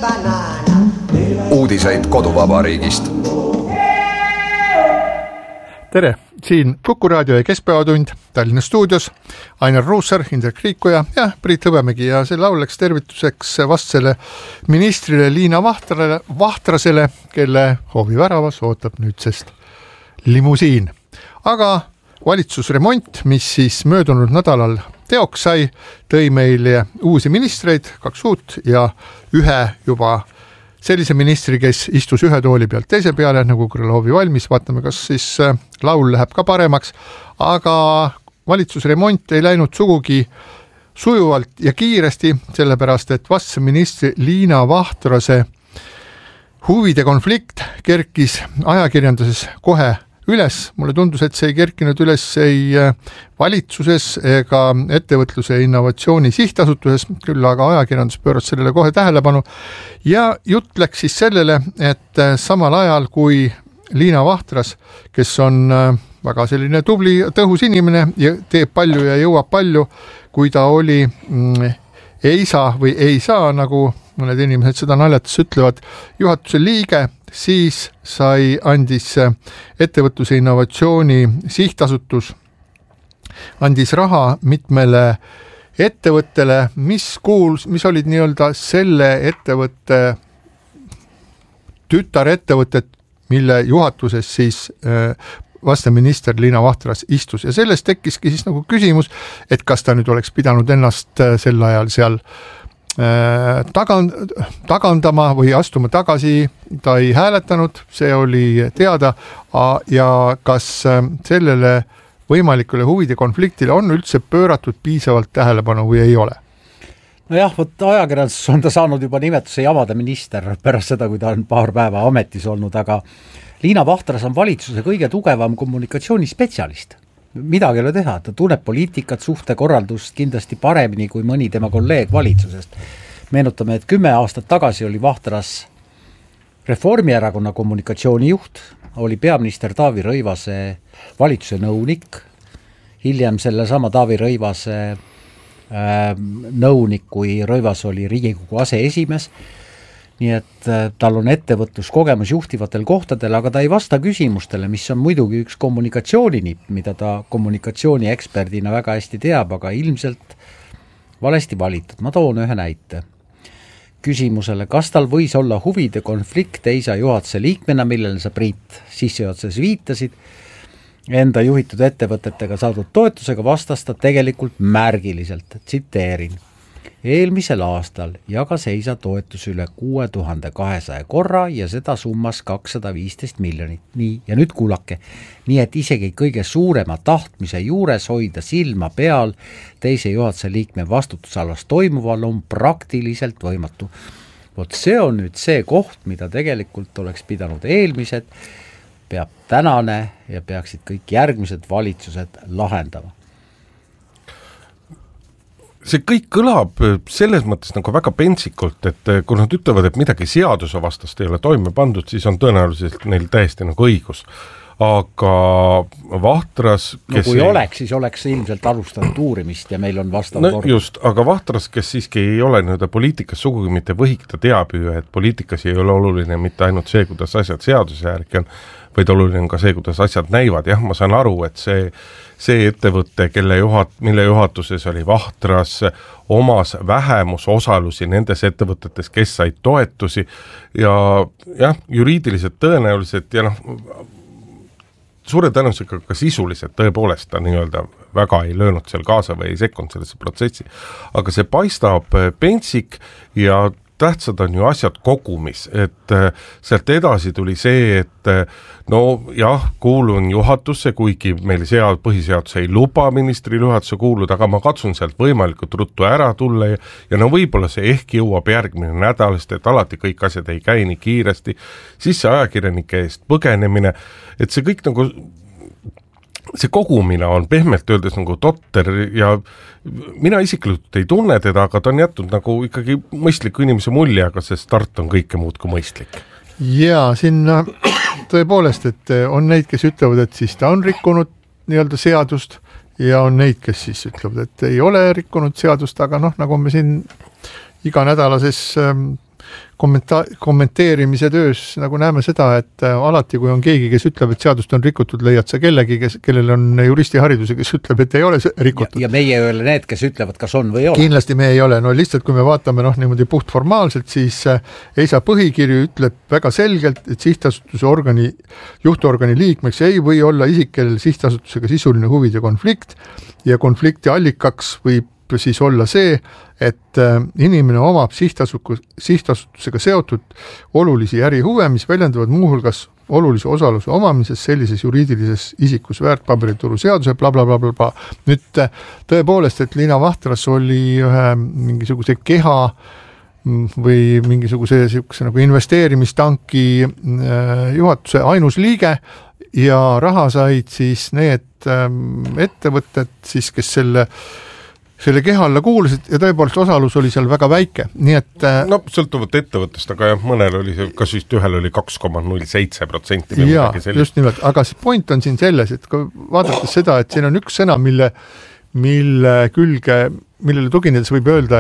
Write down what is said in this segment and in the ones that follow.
Uudiseid koduvabariigist. Tere, siin Kuku raadio ja Keskpäevatund Tallinna stuudios. Ainar Ruussaar, Indrek Riikoja ja Priit Hõbemägi ja see laul läks tervituseks vastsele ministrile Liina Vahtrasele, kelle hooviväravas ootab nüüdsest limusiin. Aga valitsusremont, mis siis möödunud nädalal teoks sai, tõi meile uusi ministreid, 2 uut ja ühe juba sellise ministri, kes istus ühe tooli pealt teise peale, nagu Krõlovi valmis. Vaatame, kas siis laul läheb ka paremaks. Aga valitsusremont ei läinud sugugi sujuvalt ja kiiresti, sellepärast, et vastse ministri Liina Vahtrase huvide konflikt kerkis ajakirjanduses kohe üles. Mulle tundus, et see ei kerkinud üles ei valitsuses ega ettevõtluse innovatsiooni sihtasutuses, küll aga ajakirjandus pööras sellele kohe tähelepanu. Ja jutt läks siis sellele, et samal ajal kui Liina Vahtras, kes on väga selline tubli, tõhus inimene ja teeb palju ja jõuab palju, kui ta oli ei saa või ei saa, nagu mõned inimesed seda naljates ütlevad, juhatuse liige, siis andis ettevõtluse innovatsiooni sihtasutus, andis raha mitmele ettevõttele, mis olid nii-öelda selle ettevõtte tütarettevõtted, mille juhatuses siis vasteminister Liina Vahtras istus. Ja sellest tekkiski siis nagu küsimus, et kas ta nüüd oleks pidanud ennast sel ajal seal tagandama või astuma tagasi. Ta ei hääletanud, see oli teada, ja kas sellele võimalikule huvide konfliktile on üldse pööratud piisavalt tähelepanu või ei ole? Nojah, ajakirjanduses on ta saanud juba nimetuse jamade minister pärast seda, kui ta on paar päeva ametis olnud, aga Liina Vahtras on valitsuse kõige tugevam kommunikatsioonispetsialist. Midagi ei ole teha, ta tunneb poliitikat, suhtekorraldust kindlasti paremini kui mõni tema kolleeg valitsusest. Meenutame, et 10 aastat tagasi oli Vahtras Reformierakonna kommunikatsioonijuht, oli peaminister Taavi Rõivase valitsuse nõunik, hiljem sellesama Taavi Rõivase nõunik, kui Rõivas oli Riigikogu aseesimees. Nii et tal on ettevõtluskogemus juhtivatel kohtadel, aga ta ei vasta küsimustele, mis on muidugi üks kommunikatsiooninipp, mida ta kommunikatsioonieksperdina väga hästi teab, aga ilmselt valesti valitud. Ma toon ühe näite. Küsimusele, kas tal võis olla huvide konflikt EISA juhatuse liikmena, millele sa Priit sissejuhatuses viitasid, enda juhitud ettevõtetega saadud toetusega vastas ta tegelikult märgiliselt, tsiteerin. Eelmisel aastal jagas EISA toetus üle 6200 korra ja seda summas 215 miljonit. Nii, ja nüüd kuulake. Nii, et isegi kõige suurema tahtmise juures hoida silma peal teise juhatuse liikme vastutusalas toimuval on praktiliselt võimatu. Vot see on nüüd see koht, mida tegelikult oleks pidanud eelmised, peab tänane ja peaksid kõik järgmised valitsused lahendama. See kõik kõlab selles mõttes nagu väga pentsikult, et kui nad ütlevad, et midagi seaduse vastast ei ole toime pandud, siis on tõenäoliselt neil täiesti nagu õigus. Aga Vahtras, kes kui oleks, siis oleks ilmselt alustanud uurimist ja meil on vastav kord. Just, aga Vahtras, kes siiski ei ole poliitikas sugugi mitte võhik, ta teab ju, et poliitikas ei ole oluline mitte ainult see, kuidas asjad seaduse järgi on, vaid oluline on ka see, kuidas asjad näivad. Jah, ma saan aru, et see ettevõte, mille juhatuses oli Vahtras, omas vähemusosalusi nendes ettevõtetes, kes said toetusi ja jah, juriidiliselt tõenäoliselt ja suure tõenäosusega ka sisuliselt tõepoolest ta nii-öelda väga ei löönud seal kaasa või ei sekkunud sellesse protsessi. Aga see paistab pentsik ja tähtsad on ju asjad kogumis, et sealt edasi tuli see, et no jah, kuulun juhatusse, kuigi meil põhiseadus ei luba ministri juhatuse kuuluda, aga ma katsun sealt võimalikult ruttu ära tulla ja no võib-olla see ehk jõuab järgmine nädalast, et alati kõik asjad ei käi nii kiiresti, siis see ajakirjanike eest põgenemine, et see kõik nagu see kogumine on pehmelt öeldes nagu totter ja mina isiklikult ei tunne teda, aga ta on jätnud nagu ikkagi mõistliku inimese mulje, aga see start on kõike muud kui mõistlik. Jaa, siin tõepoolest, et on neid, kes ütlevad, et siis ta on rikkunud nii-öelda seadust ja on neid, kes siis ütlevad, et ei ole rikkunud seadust, aga nagu me siin iganädalases kommenteerimise töös nagu näeme seda, et alati kui on keegi, kes ütleb, et seadust on rikutud, leiad sa kellegi, kellel on juristihariduse, kes ütleb, et ei ole rikutud. Ja meie ei ole need, kes ütlevad, kas on või ei ole. Kindlasti me ei ole, no lihtsalt kui me vaatame niimoodi puhtformaalselt, siis EISA põhikirju ütleb väga selgelt, et sihtasutuse juhtorgani liikmeks ei või olla isik, kellel sihtasutusega sisuline huvide konflikt ja konflikti allikaks võib siis olla see, et inimene omab sihtasutusega seotud olulisi ärihuve, mis väljenduvad muuhulgas olulise osaluse omamises sellises juriidilises isikus väärtpaberituru seaduse blablabla. Nüüd tõepoolest, et Liina Vahtras oli ühe mingisuguse keha või mingisuguse nagu investeerimistanki juhatuse ainus liige ja raha said siis need ettevõtted, siis, kes selle keha alla kuulusid ja tõepoolest osalus oli seal väga väike, nii et no sõltuvalt ettevõttest, aga jah, mõnel oli see, kas vist ühel oli 2,07% jaa, just nimelt, aga see point on siin selles, et kui vaadates seda, et siin on üks sõna, millele tuginedes võib öelda,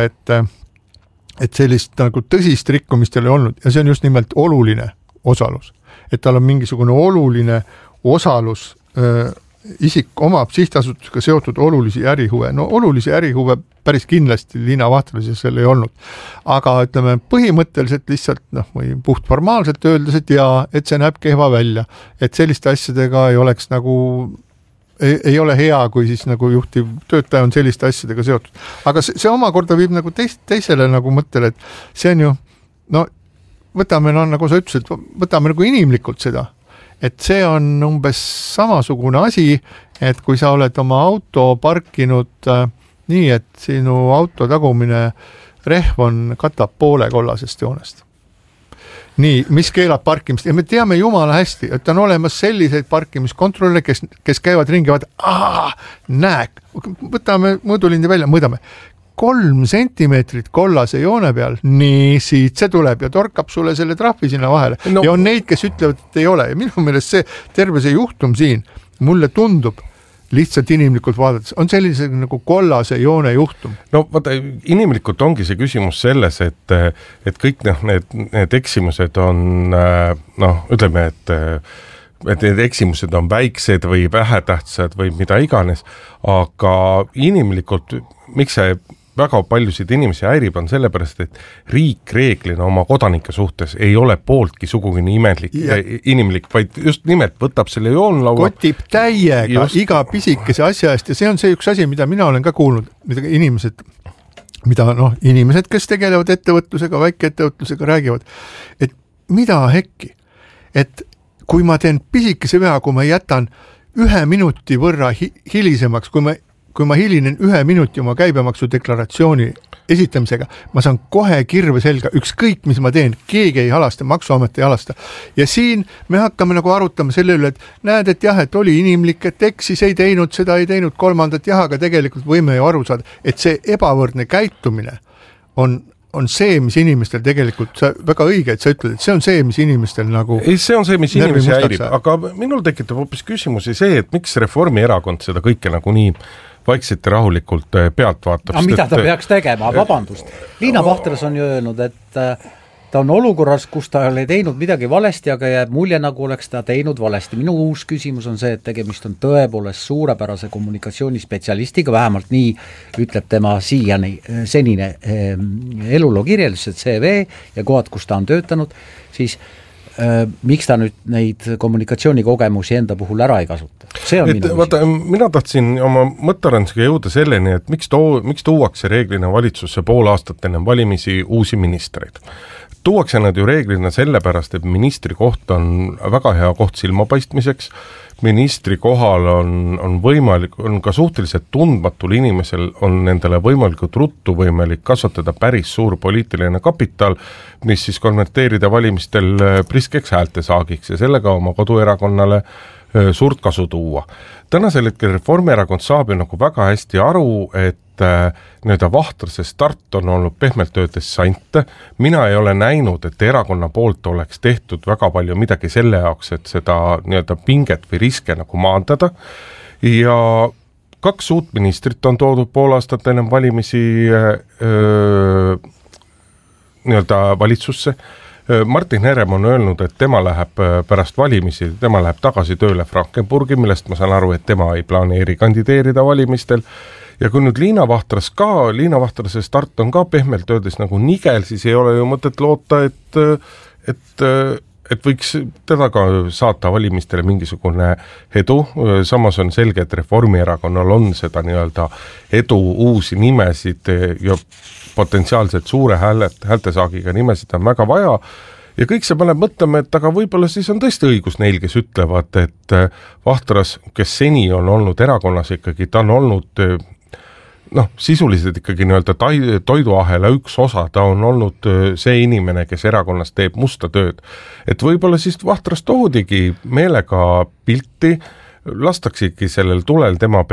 et sellist nagu tõsist rikkumist ei ole olnud ja see on just nimelt oluline osalus, et tal on mingisugune oluline osalus isik omab sihtasutusega seotud olulisi ärihuve. No olulisi ärihuve päris kindlasti Liina Vahtrases seal ei olnud. Aga ütleme põhimõtteliselt lihtsalt või puhtformaalselt öeldes, et jaa, et see näeb kehva välja. Et selliste asjadega ei oleks nagu ei ole hea, kui siis nagu juhtiv töötaja on selliste asjadega seotud. Aga see omakorda viib nagu teisele nagu mõttele, et see on ju, võtame nagu sa ütlesid, võtame nagu inimlikult seda. Et see on umbes samasugune asi, et kui sa oled oma auto parkinud nii, et sinu auto tagumine rehv katab poole kollasest joonest. Nii, mis keelab parkimist ja me teame jumala hästi, et on olemas selliseid parkimiskontrolle, kes käivad ringi ja vaatavad, näe, võtame mõõdulindi välja, mõõdame 3 sentimeetrit kollase joone peal, nii siit see tuleb ja torkab sulle selle trahvi sinna vahele. No. Ja on neid, kes ütlevad, et ei ole ja minu meelest see terve see juhtum siin, mulle tundub lihtsalt inimlikult vaadates, on sellise nagu kollase joone juhtum. No vaata, inimlikult ongi see küsimus selles, et kõik need eksimused on, ütleme, et need eksimused on väiksed või vähetähtsad või mida iganes, aga inimlikult, miks see väga paljusid inimesi häirib, on sellepärast, et riik reeglina oma kodanike suhtes ei ole pooltki sugugi nii inimlik, vaid just nimelt võtab selle joonlaua. Kotib täiega iga pisikese asja eest ja see on see üks asi, mida mina olen ka kuulnud, mida inimesed, kes tegelevad ettevõtlusega, väikeettevõtlusega räägivad, et mida hekki, et kui ma teen pisikese vea, kui ma jätan 1 minuti võrra hilisemaks, kui ma hilinen 1 minuti oma käibemaksu deklaratsiooni esitamisega, ma saan kohe kirve selga, ükskõik mis ma teen, keegi ei halasta, maksuamet ei halasta. Ja siin me hakkame nagu arutama selle üle, et näed, et jah, et oli inimlik, et eksis ei teinud, seda ei teinud, kolmandat jah, aga tegelikult võime ju aru saada, et see ebavõrdne käitumine on see, mis inimestel tegelikult, väga õige, et sa ütled, et see on see, mis inimestel nagu ei, see on see, mis inimesi häirib, aga minul tekitab hoopis küsimusi see, et miks Reformierakond seda kõike nagu nii vaikselt ja rahulikult pealt vaatab. Aga mida ta peaks tegema? Vabandust. Liina Vahtras on ju öelnud, et ta on olukorras, kus ta ei teinud midagi valesti, aga jääb mulje, nagu oleks ta teinud valesti. Minu uus küsimus on see, et tegemist on tõepoolest suurepärase kommunikatsioonispetsialistiga, vähemalt nii ütleb tema senine eluloo kirjeldus, et CV ja kohad, kus ta on töötanud, siis miks ta nüüd neid kommunikatsioonikogemusi enda puhul ära ei kasuta? See on minu vaata, mina tahtsin oma mõttearendusega jõuda selleni, et miks tuuakse reeglina valitsusse pool aastat enne valimisi uusi ministreid. Tuuakse nad ju reeglina sellepärast, et ministri koht on väga hea koht silmapaistmiseks, ministri kohal on võimalik, on ka suhteliselt tundmatul inimesel on nendele võimalikult ruttu võimalik kasvatada päris suur poliitiline kapital, mis siis konverteerida valimistel priskeks häältesaagiks ja sellega oma koduerakonnale suurt kasu tuua. Tänasel hetkel Reformierakond saab ju nagu väga hästi aru, et nii-öelda Vahtrase start on olnud pehmelt öeldes sant. Mina ei ole näinud, et erakonna poolt oleks tehtud väga palju midagi selle jaoks, et seda nii-öelda pinget või riske nagu maandada. Ja 2 uut ministrit on toodud pool aastat enne valimisi nii-öelda valitsusse. Martin Herem on öelnud, et tema läheb pärast valimisi, tema läheb tagasi tööle Frankenburgi, millest ma saan aru, et tema ei planeeri kandideerida valimistel. Ja kui nüüd Liina Vahtrase start on ka pehmelt öeldes nagu nigel, siis ei ole ju mõtet loota, et võiks teda ka saata valimistele mingisugune edu. Samas on selge, et Reformierakonnal on seda nii-öelda edu uusi nimesid ja potentsiaalselt suure häältesaagiga nimesid on väga vaja ja kõik see paneb mõtlema, et aga võib-olla siis on tõesti õigus neil, kes ütlevad, et Vahtras, kes seni on olnud erakonnas ikkagi, ta on olnud sisuliselt ikkagi nii-öelda toiduahela üks osa, ta on olnud see inimene, kes erakonnas teeb musta tööd. Et võib-olla siis Vahtras toodigi meelega pilti, lastaksigi sellel tulel tema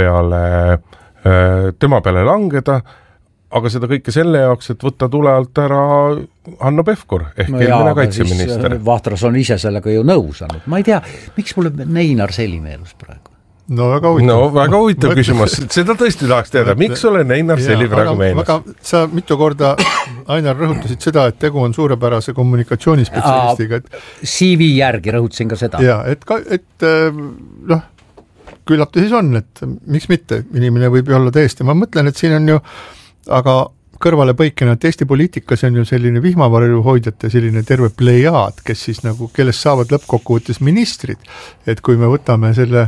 peale langeda, aga seda kõike selle jaoks, et võtta tule alt ära Hanno Pevkur ehk eelmine kaitseminister. Vahtras on ise sellega ju nõus olnud. Ma ei tea, miks mulle Neinar Seli meelus praegu? No väga huvitav küsimus. Seda tõesti tahaks teada. Miks ole Neinar Seli praegu meelus? Sa mitu korda, Ainar, rõhutasid seda, et tegu on suurepärase kommunikatsioonispetsialistiga. CV järgi rõhutasin ka seda. Ja, et küllap ta siis on, et miks mitte, inimene võib ju olla täiesti. Ma mõtlen, et siin on ju aga kõrvale põikena, et Eesti poliitikas on ju selline vihmavarju hoidjate selline terve plejaad, kes siis nagu, kellest saavad lõppkokkuvõttes ministrid. Et kui me võtame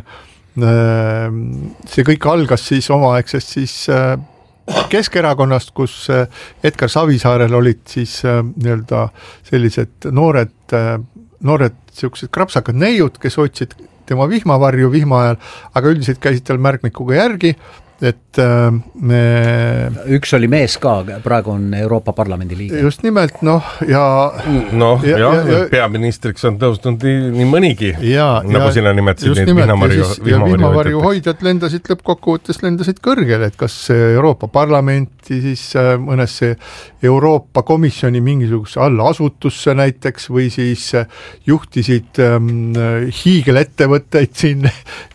see kõik algas siis omaaegsest siis Keskerakonnast, kus Edgar Savisaarel olid siis nii-öelda sellised noored siuksed krapsakad neiud, kes hoidsid tema vihmavarju vihma ajal, aga üldiselt käisid tal märkmikuga järgi, et üks oli mees ka, praegu on Euroopa Parlamendi liige. Just nimelt, peaministriks on tõusnud nii mõnigi, nagu sina nimetasid vihmavarju hoidjad lendasid lõppkokkuvõttes kõrgele, et kas Euroopa Parlamenti, siis mõnesse Euroopa Komisjoni mingisuguse allasutusse näiteks või siis juhtisid hiigelettevõtteid siin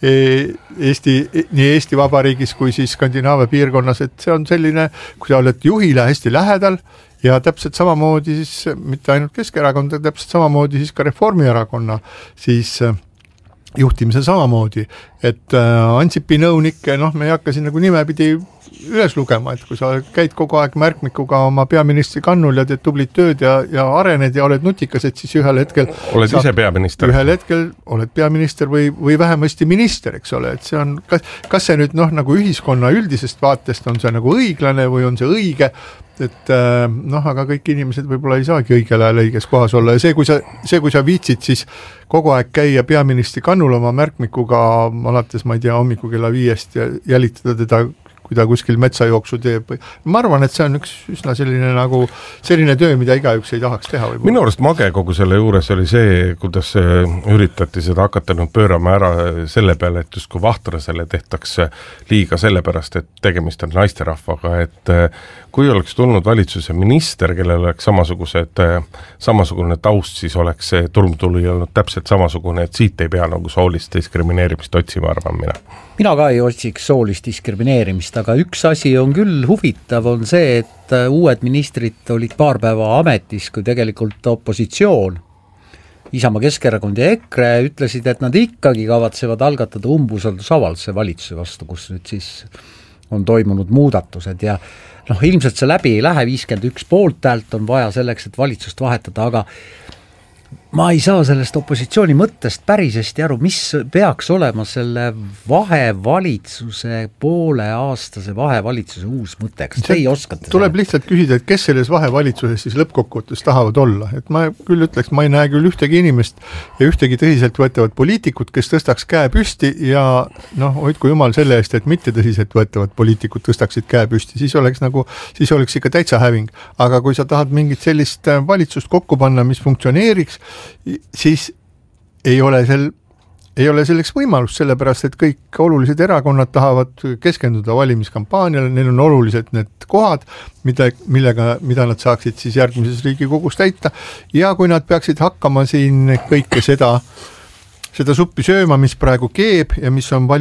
nii Eesti Vabariigis kui siis Skandinaavia piirkonnas, et see on selline, kui sa oled juhile hästi lähedal ja täpselt samamoodi siis, mitte ainult Keskerakond, täpselt samamoodi siis ka Reformierakonna siis juhtimise samamoodi, et Ansipi nõunikke, me ei hakka siin nagu nimepidi üles lugema, et kui sa käid kogu aeg märkmikuga oma peaministri kannul ja teed tublit tööd ja arened ja oled nutikas, et siis ühel hetkel oled ise peaminister. Ühel hetkel oled peaminister või vähemasti minister, eks ole, et see on, kas see nüüd nagu ühiskonna üldisest vaatest on see nagu õiglane või on see õige, et aga kõik inimesed võib-olla ei saagi õigel ajal õiges kohas olla ja see, kui sa viitsid siis kogu aeg käia peaministri kannul oma märkmikuga alates, ma ei tea, hommiku kella 5 ja jälitada teda, kui ta kuskil metsajooksu teeb. Ma arvan, et see on üks üsna selline töö, mida igaüks ei tahaks teha. Võib-olla. Minu arust mage kogu selle juures oli see, kuidas üritati seda hakata pöörama ära selle peale, et justkui Vahtrasele tehtakse liiga sellepärast, et tegemist on naisterahvaga, et kui oleks tulnud valitsuse minister, kellel oleks samasugune taust, siis oleks see turmtuli olnud täpselt samasugune, et siit ei pea nagu soolist diskrimineerimist otsima, arvan mina. Mina ka ei otsiks soolist diskrimineerimist, aga üks asi on küll huvitav, on see, et uued ministrid olid paar päeva ametis, kui tegelikult opositsioon, Isamaa, Keskerakond ja EKRE ütlesid, et nad ikkagi kavatsevad algatada umbusaldusavalduse valitsuse vastu, kus nüüd siis on toimunud muudatused ja ilmselt see läbi ei lähe, 51 poolthäält on vaja selleks, et valitsust vahetada, aga ma ei saa sellest opositsiooni mõttest päris hästi aru, mis peaks olema selle pooleaastase vahevalitsuse uus mõte, kas te ei oskate? Tuleb lihtsalt küsida, et kes selles vahevalitsuses siis lõppkokkuvõttes tahavad olla, et ma küll ütleks, ma ei näe küll ühtegi inimest ja ühtegi tõsiselt võetavad poliitikut, kes tõstaks käe püsti ja hoidku jumal selle eest, et mitte tõsiselt võetavad poliitikud tõstaksid käe püsti, siis oleks ikka täitsa häving, aga kui sa tahad mingit sellist valitsust kokku panna, mis funktsioneeriks, siis ei ole selleks võimalust, sellepärast et kõik olulised erakonnad tahavad keskenduda valimiskampaaniale, neil on olulised need kohad, mida nad saaksid siis järgmises Riigikogus täita ja kui nad peaksid hakkama siin kõike seda seda suppi sööma, mis praegu keeb ja mis on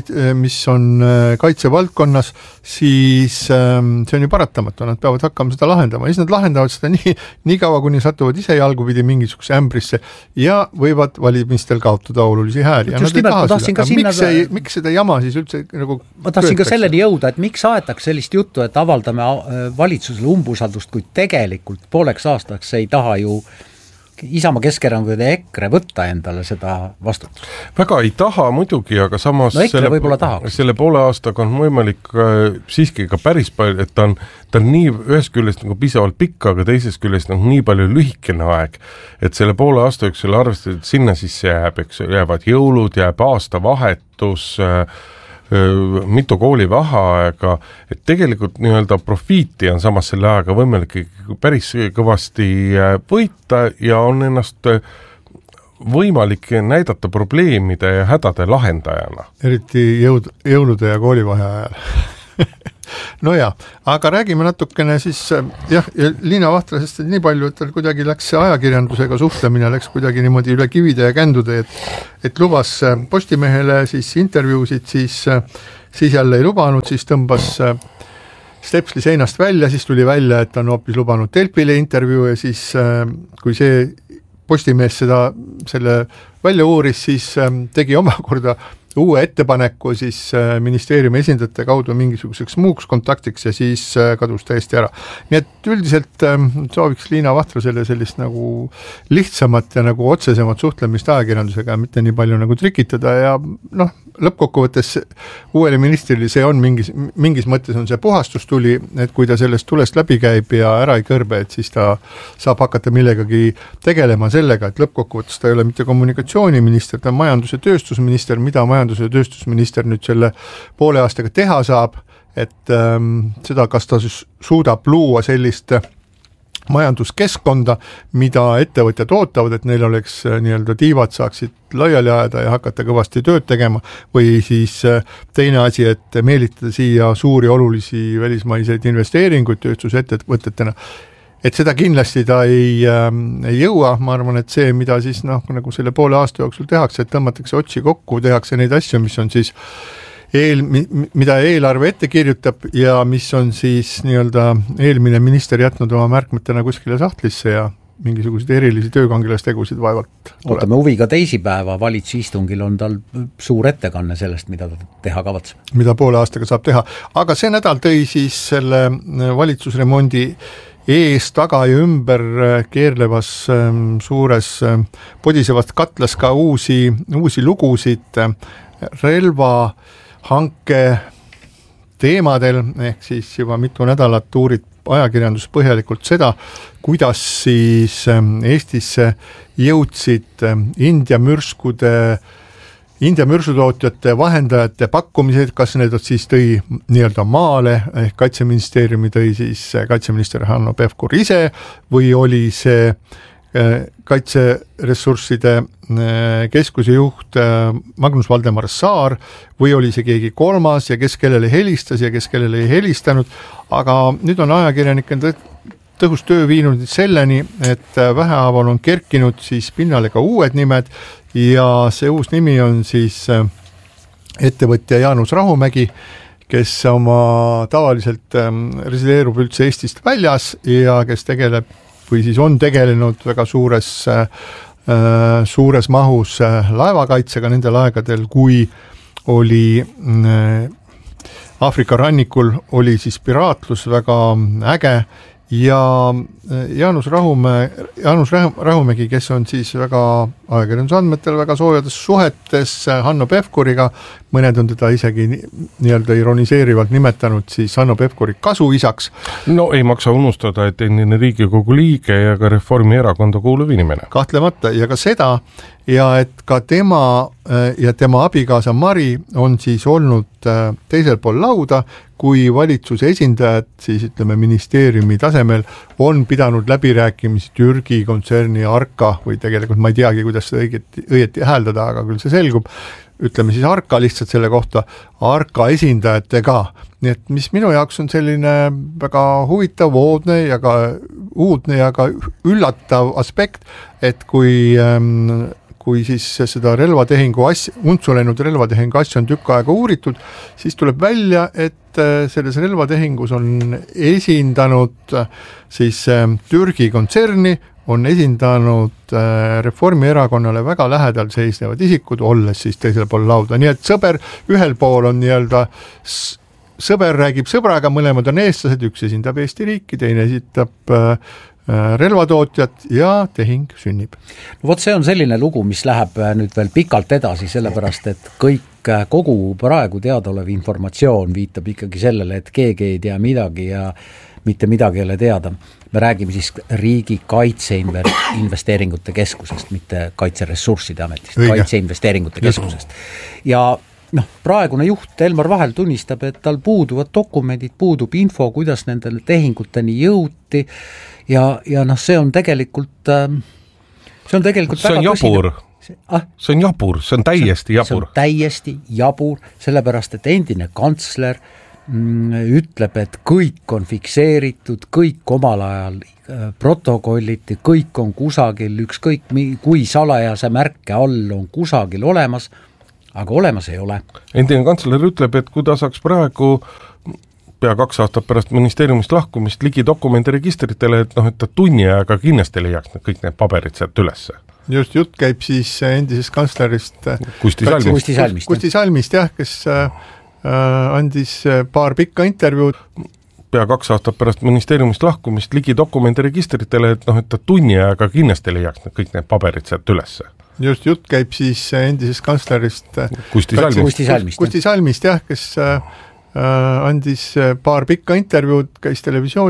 kaitsevaldkonnas, siis see on ju paratamatu, nad peavad hakkama seda lahendama ja siis nad lahendavad seda nii kaua, kuni satuvad ise jalgupidi mingisuguse ämbrisse ja võivad valimistel kaotada olulisi hääli. Ja nad ei taha seda. Miks seda jama siis üldse nagu ma tahtsin ka selleni jõuda, et miks aetakse sellist juttu, et avaldame valitsusele umbusaldust, kui tegelikult pooleks aastaks ei taha ju Isamaa, Keskerakond ja EKRE võtta endale seda vastutust. Väga ei taha muidugi, aga samas selle poole aastaga on võimalik siiski ka päris palju, et ta on nii ühest küljest nagu pisavalt pikk, aga teisest küljest on nii palju lühikene aeg, et selle poole aasta üksil arvestades, et sinna sisse jäävad jõulud, jääb aasta vahetus, mitu kooli vaheaega, et tegelikult nii-öelda profiiti on samas selle ajaga võimalik päris kõvasti võita ja on ennast võimalik näidata probleemide ja hädade lahendajana. Eriti jõulude ja koolivaheaja ajal. No ja, aga räägime natukene siis Liina Vahtrasest nii palju, et tal kuidagi läks ajakirjandusega suhtlemine, läks kuidagi niimoodi üle kivide ja kändude, et lubas Postimehele siis intervjuusid, siis jälle ei lubanud, siis tõmbas stepsli seinast välja, siis tuli välja, et on hoopis lubanud Delpile intervjuu ja siis kui see Postimees selle välja uuris, siis tegi omakorda uue ettepaneku siis ministeeriumi esindajate kaudu mingisuguseks muuks kontaktiks ja siis kadus täiesti ära. Nii et üldiselt sooviks Liina Vahtrasele sellist nagu lihtsamat ja nagu otsesemat suhtlemist ajakirjandusega, mitte nii palju nagu trikitada ja lõppkokkuvõttes uuele ministrile see on mingis mõttes on see puhastustuli, et kui ta sellest tulest läbi käib ja ära ei kõrbe, et siis ta saab hakata millegagi tegelema sellega, et lõppkokkuvõttes ta ei ole mitte kommunikatsiooniminister, ta on majandus- ja tööstusminister, mida majandus- ja tööstusminister nüüd selle poole aastaga teha saab, et seda, kas ta suudab luua sellist majanduskeskkonda, mida ettevõtjad ootavad, et neil oleks nii-öelda tiivad saaksid laiali ajada ja hakata kõvasti tööd tegema või siis teine asi, et meelitada siia suuri olulisi välismaiseid investeeringuid tööstusettevõtetena. Et seda kindlasti ta ei jõua, ma arvan, et see, mida siis nagu selle poole aasta jooksul tehakse, et tõmmatakse otsi kokku, tehakse neid asju, mis on siis mida eelarve ette kirjutab ja mis on siis nii-öelda eelmine minister jätnud oma märkmetena kuskile sahtlisse ja mingisuguseid erilisi töökangilastegusid vaevalt tuleb. Ootame huviga teisipäeva valitsusistungil on tal suur ettekanne sellest, mida ta teha kavatseb. Mida poole aastaga saab teha, aga see nädal tõi siis selle valitsusremondi ees, taga ja ümber keerlevas suures podisevast katlas ka uusi lugusid relvahanke teemadel, ehk siis juba mitu nädalat uurid ajakirjandus põhjalikult seda, kuidas siis Eestisse jõudsid India mürsutootjate vahendajate pakkumised, kas need siis tõi nii-öelda maale, ehk Kaitseministeeriumi tõi siis kaitseminister Hanno Pevkur ise või oli see kaitseressursside keskuse juht Magnus Valdemar Saar või oli see keegi kolmas ja kes kellele helistas ja kes kellele ei helistanud, aga nüüd on ajakirjanikel tõhus töö viinud selleni, et vähehaaval on kerkinud siis pinnale ka uued nimed ja see uus nimi on siis ettevõtja Jaanus Rahumägi, kes oma tavaliselt resideerub üldse Eestist väljas ja kes tegeleb või siis on tegelenud väga suures mahus laevakaitsega nendel aegadel, kui oli Aafrika rannikul oli siis piraatlus väga äge ja Jaanus Rahumägi, kes on siis väga ajakirjanduse andmetel väga soojades suhetes Hanno Pevkuriga, mõned on teda isegi nii-öelda ironiseerivalt nimetanud siis Hanno Pevkuri kasuisaks. No ei maksa unustada, et endine Riigikogu liige ja ka Reformierakonda kuuluv inimene. Kahtlemata ja ka seda ja et ka tema ja tema abikaasa Mari on siis olnud teisel pool lauda, kui valitsuse esindajad, siis ütleme ministeeriumi tasemel, on pidanud läbirääkimisi Türgi kontserni Arka või tegelikult ma ei teagi, kuidas seda õieti hääldada, aga küll see selgub, ütleme siis Arka lihtsalt selle kohta, Arka esindajatega. Nii et mis minu jaoks on selline väga huvitav, uudne ja ka üllatav aspekt, et kui kui siis seda relvatehingu untsu läinud relvatehingu asja on tükk aega uuritud, siis tuleb välja, et selles relvatehingus on esindanud siis Türgi kontserni, on esindanud Reformierakonnale väga lähedal seisnevad isikud, olles siis teisel pool lauda. Nii et sõber ühel pool on nii-öelda sõber räägib sõbraga, mõlemad on eestlased, üks esindab Eesti riiki, teine esitab relvatootjat ja tehing sünnib. No vot, see on selline lugu, mis läheb nüüd veel pikalt edasi, sellepärast et kogu praegu teadaolev informatsioon viitab ikkagi sellele, et keegi ei tea midagi ja mitte midagi ei ole teada. Me räägime siis riigi kaitseinvesteeringute keskusest, mitte kaitseressursside ametist, kaitseinvesteeringute keskusest. Ja praegune juht Elmar Vahel tunnistab, et tal puuduvad dokumendid, puudub info, kuidas nendele tehinguteni jõuti ja see on tegelikult see on jabur. See on jabur, see on täiesti jabur. See on täiesti jabur, sellepärast et endine kantsler ütleb, et kõik on fikseeritud, kõik omal ajal protokolliti, kõik on kusagil, ükskõik kui salajase märke all on kusagil olemas, aga olemas ei ole. Endine kantsler ütleb, et kui ta saaks praegu pea 2 aastat pärast ministeeriumist lahkumist ligi dokumendiregistritele, et ta tunni ajaga kindlasti leiaks kõik need paberid sealt ülesse. Just jutt käib siis endisest kantslerist Kusti Salmist, jah, kes andis paar pikka intervjuud. Pea 2 aastat pärast ministeeriumist lahkumist ligi dokumendiregistritele, et ta tunni ajaga kindlasti leiaks kõik need paberid sealt ülesse. Just jutt käib siis endisest kantslerist Kusti Salmist, jah, kes andis paar pikka intervjuud, käis televisioonis